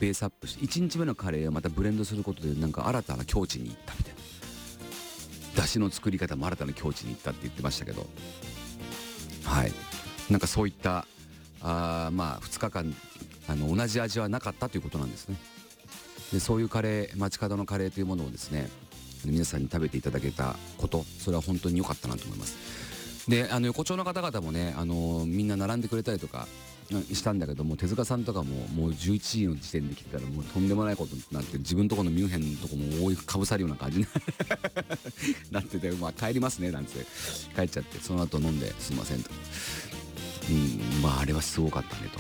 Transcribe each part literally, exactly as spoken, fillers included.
ベースアップしていちにちめのカレーをまたブレンドすることでなんか新たな境地に行ったみたいな、出汁の作り方も新たな境地に行ったって言ってましたけど、はい、なんかそういったあまあふつかかんあの同じ味はなかったということなんですね。でそういうカレー、街角のカレーというものをですね皆さんに食べていただけたこと、それは本当に良かったなと思います。であの横丁の方々もね、あのみんな並んでくれたりとかしたんだけども、手塚さんとかももうじゅういちじの時点で来てたらもうとんでもないことになって、自分とこのミュンヘンのとこも覆いかぶさるような感じになってて、まあ帰りますねなんて帰っちゃって、その後飲んですいませんと、うんまああれはすごかったね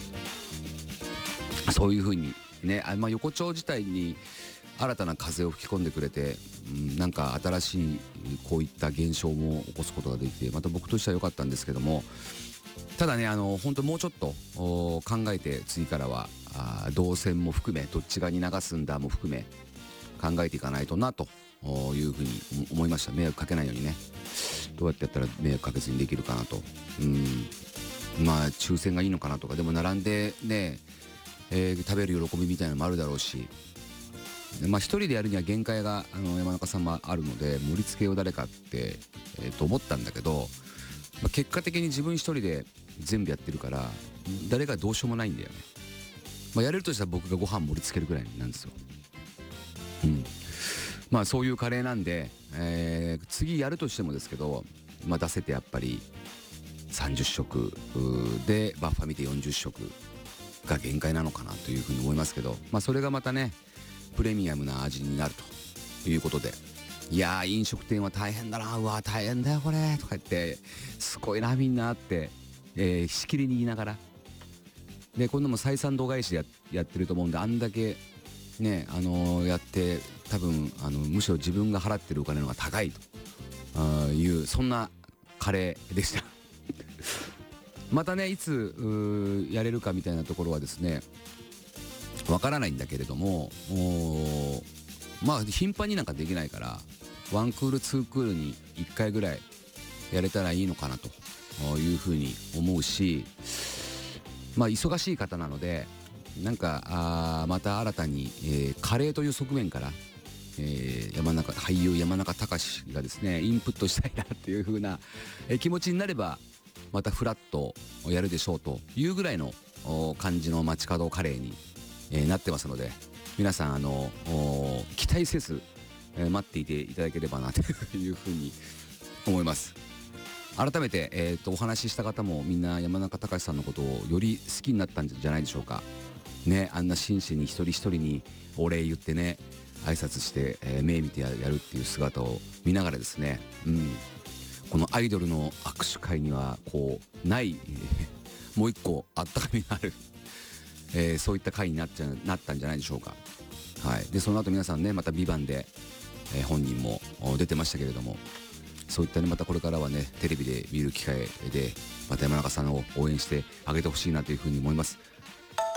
と、そういう風にね、あ、まあ、横丁自体に新たな風を吹き込んでくれて、うん、なんか新しいこういった現象も起こすことができて、また僕としては良かったんですけども、ただね、あの本当もうちょっと考えて次からはあ動線も含めどっち側に流すんだも含め考えていかないとなというふうに思いました。迷惑かけないようにね、どうやってやったら迷惑かけずにできるかなと、うんまあ抽選がいいのかなとか、でも並んでね、えー、食べる喜びみたいなのもあるだろうし、まあ一人でやるには限界があの山中さんもあるので盛り付けを誰かって、えー、と思ったんだけど、まあ、結果的に自分一人で全部やってるから誰がどうしようもないんだよね。まあ、やれるとしたら僕がご飯盛り付けるぐらいなんですよ。うんまあそういうカレーなんで、えー、次やるとしてもですけど、まあ、出せてやっぱりさんじゅっしょくでバッファ見てよんじゅっしょくが限界なのかなというふうに思いますけど、まあそれがまたねプレミアムな味になるということで、いやー飲食店は大変だな、うわ大変だよこれとか言ってすごいなみんなって、えー、しきりに言いながら、で今度も採算度外視で や, やってると思うんで、あんだけねあのー、やって多分あのむしろ自分が払ってるお金の方が高いというそんなカレーでしたまたねいつやれるかみたいなところはですねわからないんだけれども、まあ頻繁になんかできないからワンクールツークールにいっかいぐらいやれたらいいのかなというふうに思うし、まあ忙しい方なのでなんかあまた新たに、えー、カレーという側面から、えー、山中俳優山中隆がですねインプットしたいなっていう風な、えー、気持ちになればまたフラッとやるでしょうというぐらいの感じの街角カレーに、えー、なってますので、皆さんあの期待せず、えー、待っていていただければなというふうに思います。改めて、えー、とお話しした方もみんな山中隆さんのことをより好きになったんじゃないでしょうかね。あんな真摯に一人一人にお礼言ってね挨拶して、えー、目見てやるっていう姿を見ながらですね、うん、このアイドルの握手会にはこうない、えー、もう一個あったかみのある、えー、そういった会になっちゃなったんじゃないでしょうか。はい、でその後皆さんねまた「ビバンで、えー、本人も出てましたけれども、そういったねまたこれからはねテレビで見る機会でまた山中さんを応援してあげてほしいなというふうに思います。